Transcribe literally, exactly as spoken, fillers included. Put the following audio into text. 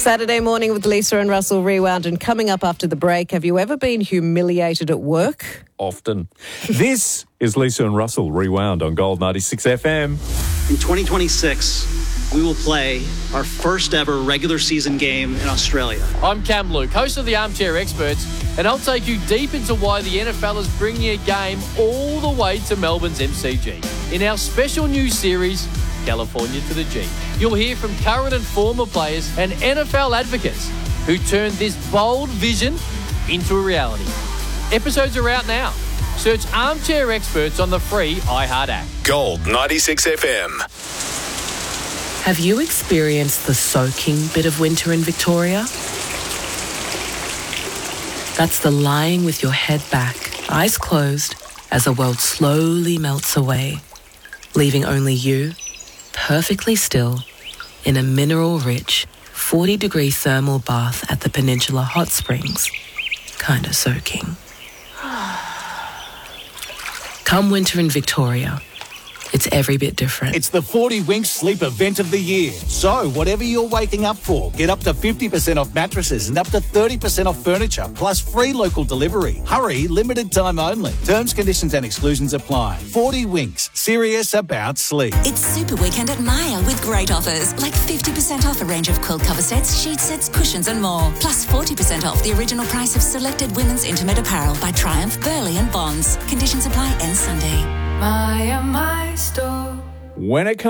Saturday morning with Lisa and Russell Rewound, and coming up after the break, have you ever been humiliated at work? Often. This is Lisa and Russell Rewound on Gold ninety-six F M. In twenty twenty-six, we will play our first ever regular season game in Australia. I'm Cam Luke, host of the Armchair Experts, and I'll take you deep into why the N F L is bringing a game all the way to Melbourne's M C G. In our special news series, California to the G, you'll hear from current and former players and N F L advocates who turned this bold vision into a reality. Episodes are out now. Search Armchair Experts on the free iHeart app. Gold ninety-six F M. Have you experienced the soaking bit of winter in Victoria? That's the lying with your head back, eyes closed, as the world slowly melts away, leaving only you, perfectly still, in a mineral-rich, forty-degree thermal bath at the Peninsula Hot Springs, kind of soaking. Come winter in Victoria, it's every bit different. It's the forty Winks Sleep Event of the year. So, whatever you're waking up for, get up to fifty percent off mattresses and up to thirty percent off furniture, plus free local delivery. Hurry, limited time only. Terms, conditions and exclusions apply. forty Winks, serious about sleep. It's Super Weekend at Maya with great offers, like fifty percent off a range of quilt cover sets, sheet sets, cushions and more. Plus forty percent off the original price of selected women's intimate apparel by Triumph, Burley and Bonds. Conditions apply end Sunday. Maya, my store. When it comes